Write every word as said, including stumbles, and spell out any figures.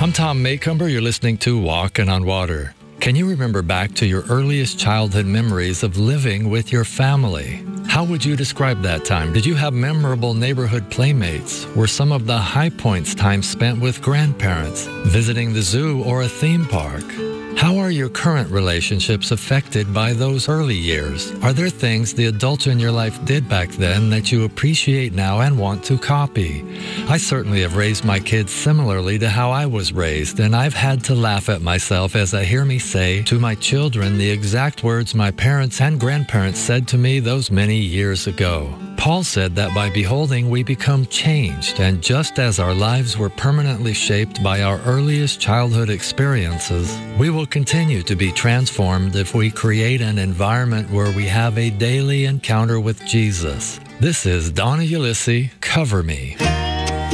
I'm Tom Maycomber. You're listening to Walking on Water. Can you remember back to your earliest childhood memories of living with your family? How would you describe that time? Did you have memorable neighborhood playmates? Were some of the high points time spent with grandparents, visiting the zoo or a theme park? How are your current relationships affected by those early years? Are there things the adults in your life did back then that you appreciate now and want to copy? I certainly have raised my kids similarly to how I was raised, and I've had to laugh at myself as I hear me say to my children the exact words my parents and grandparents said to me those many years ago. Paul said that by beholding we become changed, and just as our lives were permanently shaped by our earliest childhood experiences, we will continue to be transformed if we create an environment where we have a daily encounter with Jesus. This is Donna Ulisse, Cover Me.